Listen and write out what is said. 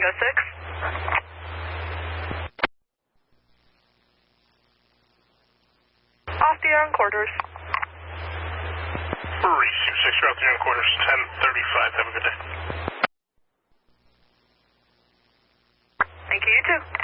Tango 6. Off the air on quarters. Receive 6, you're out the air on quarters, 10:35, have a good day. Thank you, you too.